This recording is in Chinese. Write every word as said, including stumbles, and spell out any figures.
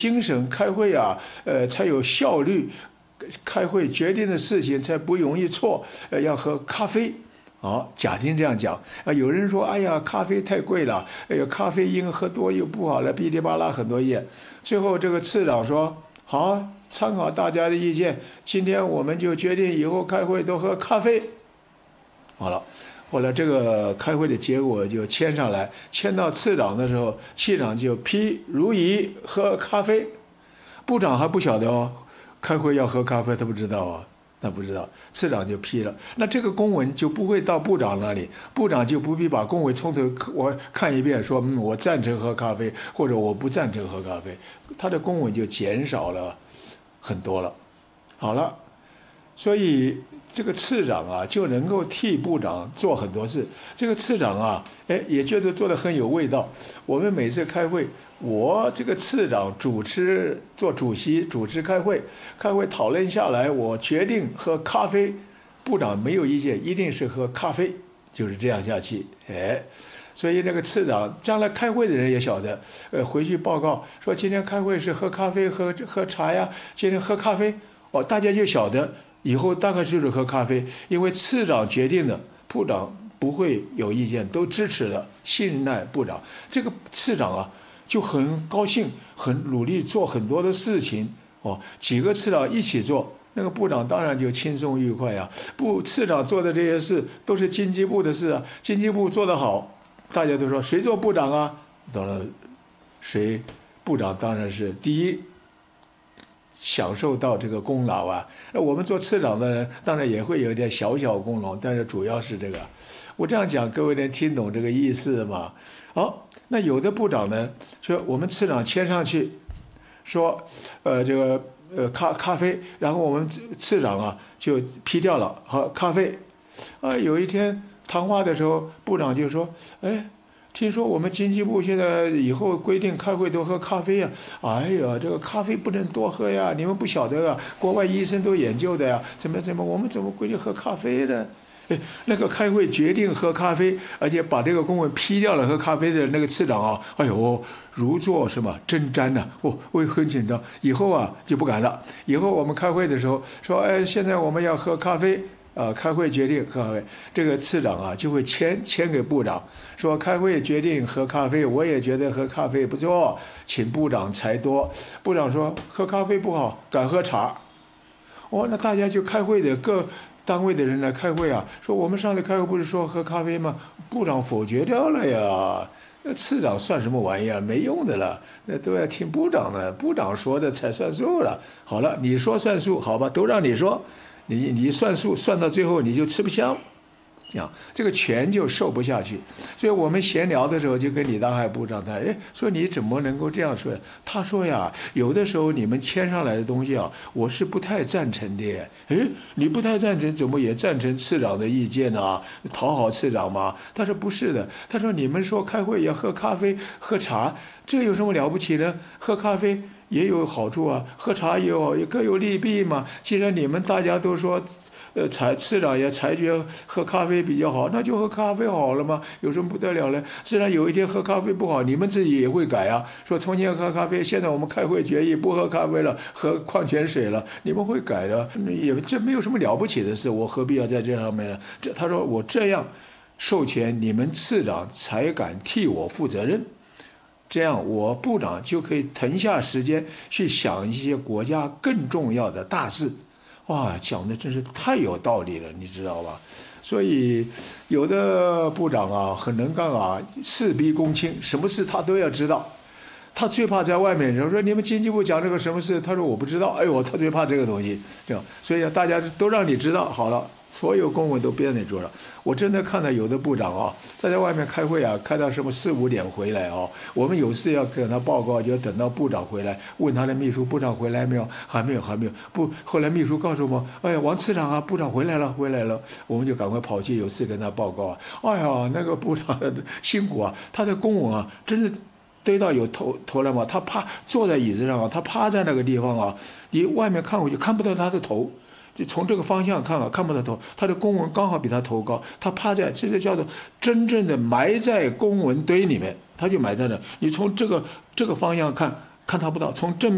精神开会啊，呃，才有效率，开会决定的事情才不容易错。呃，要喝咖啡。好，贾丁这样讲啊。有人说，哎呀，咖啡太贵了，哎呀，咖啡因喝多又不好了，噼里啪啦很多页。最后这个次长说，好，参考大家的意见，今天我们就决定以后开会都喝咖啡。好了，后来这个开会的结果就签上来，签到次长的时候，次长就批如仪喝咖啡。部长还不晓得哦，开会要喝咖啡，他不知道啊。那不知道，次长就批了，那这个公文就不会到部长那里，部长就不必把公文从头我看一遍，说嗯我赞成喝咖啡，或者我不赞成喝咖啡，他的公文就减少了很多了。好了，所以这个次长啊就能够替部长做很多事。这个次长啊，哎也觉得做得很有味道。我们每次开会，我这个次长主持做主席，主持开会，开会讨论下来，我决定喝咖啡，部长没有意见，一定是喝咖啡，就是这样下去。哎，所以那个次长将来开会的人也晓得，呃，回去报告说今天开会是喝咖啡，喝喝茶呀，今天喝咖啡，哦，大家就晓得以后大概就是喝咖啡，因为次长决定的，部长不会有意见，都支持的，信赖部长。这个次长啊就很高兴，很努力做很多的事情哦。几个次长一起做，那个部长当然就轻松愉快呀。部次长做的这些事都是经济部的事啊，经济部做得好，大家都说谁做部长啊？当然，谁部长当然是第一，享受到这个功劳啊。那我们做次长的人当然也会有一点小小功劳，但是主要是这个。我这样讲，各位能听懂这个意思吗？好。那有的部长呢，说我们次长签上去，说，呃，这个呃咖咖啡，然后我们次长啊就批掉了，好咖啡，啊，有一天谈话的时候，部长就说，哎，听说我们经济部现在以后规定开会都喝咖啡呀，哎呀，这个咖啡不能多喝呀，你们不晓得啊，国外医生都研究的呀，怎么怎么，我们怎么规定喝咖啡呢？那个开会决定喝咖啡，而且把这个公文批掉了喝咖啡的那个次长啊，哎呦，如坐什么针毡呐、啊，哦，我也很紧张。以后啊就不敢了。以后我们开会的时候说，哎，现在我们要喝咖啡啊、呃，开会决定喝咖啡，这个次长啊就会签签给部长，说开会决定喝咖啡，我也觉得喝咖啡不错，请部长裁多。部长说喝咖啡不好，改喝茶。哦，那大家就开会的各单位的人来开会啊，说我们上次开会不是说喝咖啡吗？部长否决掉了呀。那次长算什么玩意儿？没用的了，那都要听部长的，部长说的才算数了。好了，你说算数，好吧，都让你说，你你算数算到最后你就吃不香。啊，这个权就受不下去，所以我们闲聊的时候就跟李大海部长谈，哎，说你怎么能够这样说？他说呀，有的时候你们签上来的东西啊，我是不太赞成的。哎，你不太赞成，怎么也赞成次长的意见啊？讨好次长吗？他说不是的，他说你们说开会要喝咖啡、喝茶，这有什么了不起呢？喝咖啡也有好处啊，喝茶也有各有利弊嘛。既然你们大家都说。呃，裁次长也裁决喝咖啡比较好，那就喝咖啡好了嘛，有什么不得了呢？自然有一天喝咖啡不好，你们自己也会改啊。说从前喝咖啡，现在我们开会决议不喝咖啡了，喝矿泉水了，你们会改的，也这没有什么了不起的事，我何必要在这上面呢？这他说我这样授权你们次长才敢替我负责任，这样我部长就可以腾下时间去想一些国家更重要的大事。哇，讲的真是太有道理了，你知道吧？所以有的部长啊很能干啊，事必躬亲，什么事他都要知道。他最怕在外面人说你们经济部讲这个什么事，他说我不知道。哎呦，他最怕这个东西，这样，所以大家都让你知道好了。所有公文都编在桌上，我真的看到有的部长啊，在在外面开会啊，开到什么四五点回来啊，我们有事要跟他报告，就等到部长回来，问他的秘书，部长回来没有？还没有，还没有。不，后来秘书告诉我，哎呀，王次长啊，部长回来了，回来了，我们就赶快跑去有事跟他报告啊。哎呀，那个部长辛苦啊，他的公文啊，真的。堆到有头头来嘛，他趴坐在椅子上啊，他趴在那个地方啊，你外面看过去看不到他的头。就从这个方向看啊，看不到头，他的公文刚好比他头高，他趴在，这就叫做真正的埋在公文堆里面，他就埋在那。你从这个这个方向看，看他不到，从正面。